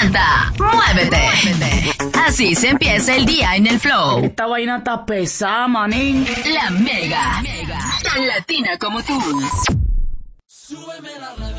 Canta, muévete. Así se empieza el día en el flow. Esta vaina está pesada, manín. La Mega, tan latina como tú. Súbeme la radio.